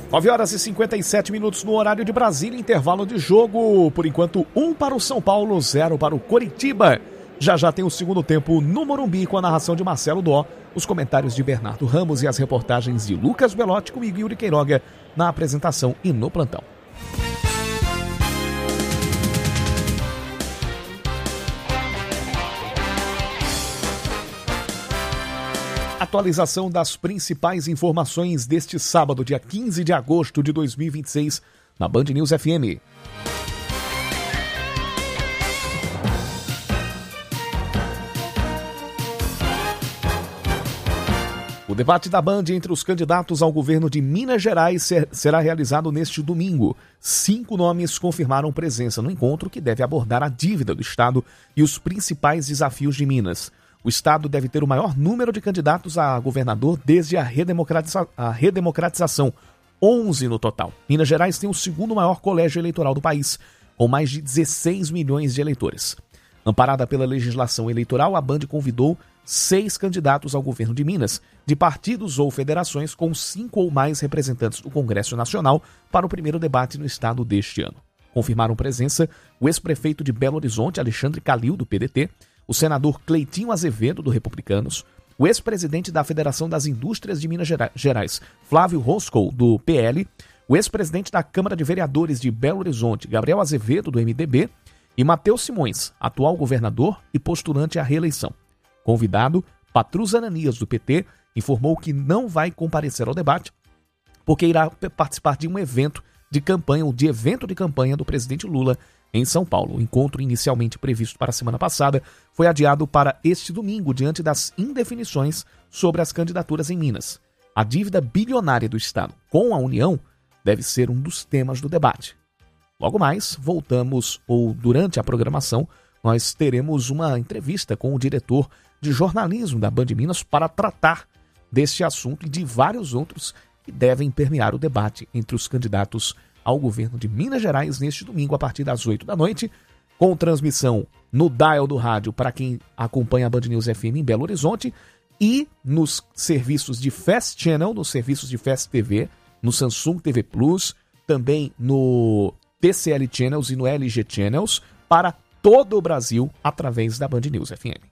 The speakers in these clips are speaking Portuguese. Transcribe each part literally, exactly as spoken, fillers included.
nove horas e cinquenta e sete minutos no horário de Brasília, intervalo de jogo. Por enquanto, um para o São Paulo, zero para o Coritiba. Já já tem o segundo tempo no Morumbi com a narração de Marcelo Dó, os comentários de Bernardo Ramos e as reportagens de Lucas Belotti comigo e Yuri Queiroga na apresentação e no plantão. Atualização das principais informações deste sábado, dia quinze de agosto de dois mil e vinte e seis, na Band News F M. O debate da Band entre os candidatos ao governo de Minas Gerais ser, será realizado neste domingo. Cinco nomes confirmaram presença no encontro, que deve abordar a dívida do Estado e os principais desafios de Minas. O Estado deve ter o maior número de candidatos a governador desde a, redemocratiza- a redemocratização, onze no total. Minas Gerais tem o segundo maior colégio eleitoral do país, com mais de dezesseis milhões de eleitores. Amparada pela legislação eleitoral, a Band convidou seis candidatos ao governo de Minas, de partidos ou federações com cinco ou mais representantes do Congresso Nacional, para o primeiro debate no estado deste ano. Confirmaram presença o ex-prefeito de Belo Horizonte, Alexandre Calil, do P D T, o senador Cleitinho Azevedo, do Republicanos, o ex-presidente da Federação das Indústrias de Minas Gerais, Flávio Roscoe, do P L, o ex-presidente da Câmara de Vereadores de Belo Horizonte, Gabriel Azevedo, do M D B, e Matheus Simões, atual governador e postulante à reeleição. Convidado, Patrus Ananias, do P T, informou que não vai comparecer ao debate porque irá participar de um evento de campanha, ou de evento de campanha do presidente Lula em São Paulo. O encontro, inicialmente previsto para a semana passada, foi adiado para este domingo, diante das indefinições sobre as candidaturas em Minas. A dívida bilionária do Estado com a União deve ser um dos temas do debate. Logo mais, voltamos, ou durante a programação, nós teremos uma entrevista com o diretor de jornalismo da Band Minas para tratar deste assunto e de vários outros que devem permear o debate entre os candidatos ao governo de Minas Gerais neste domingo a partir das oito da noite, com transmissão no dial do rádio para quem acompanha a Band News F M em Belo Horizonte e nos serviços de Fast Channel, nos serviços de Fast T V, no Samsung T V Plus, também no T C L Channels e no L G Channels para todo o Brasil através da Band News F M.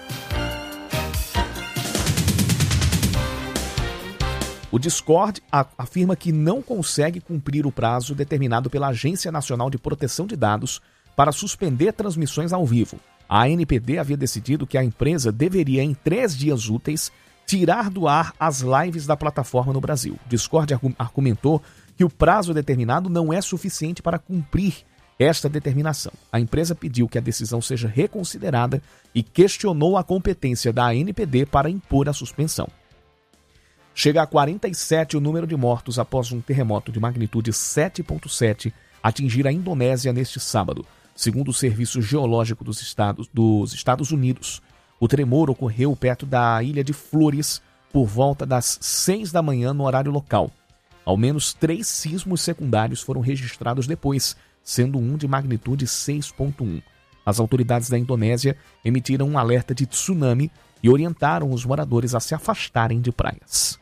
O Discord afirma que não consegue cumprir o prazo determinado pela Agência Nacional de Proteção de Dados para suspender transmissões ao vivo. A A N P D havia decidido que a empresa deveria, em três dias úteis, tirar do ar as lives da plataforma no Brasil. O Discord argumentou que o prazo determinado não é suficiente para cumprir esta determinação. A empresa pediu que a decisão seja reconsiderada e questionou a competência da A N P D para impor a suspensão. Chega a quarenta e sete o número de mortos após um terremoto de magnitude sete vírgula sete atingir a Indonésia neste sábado, segundo o Serviço Geológico dos Estados, dos Estados Unidos. O tremor ocorreu perto da ilha de Flores por volta das seis da manhã no horário local. Ao menos três sismos secundários foram registrados depois, sendo um de magnitude seis vírgula um. As autoridades da Indonésia emitiram um alerta de tsunami e orientaram os moradores a se afastarem de praias.